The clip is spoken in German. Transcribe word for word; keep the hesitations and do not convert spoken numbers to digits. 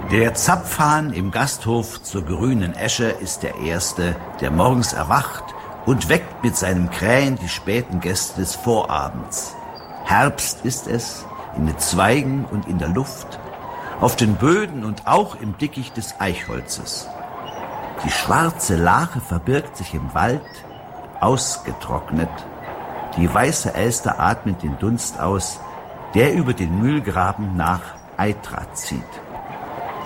Der Zapfhahn im Gasthof zur Grünen Esche ist der Erste, der morgens erwacht und weckt mit seinem Krähen die späten Gäste des Vorabends. Herbst ist es, in den Zweigen und in der Luft, auf den Böden und auch im Dickicht des Eichholzes. Die schwarze Lache verbirgt sich im Wald, ausgetrocknet. Die weiße Elster atmet den Dunst aus, der über den Mühlgraben nach Eitrach zieht.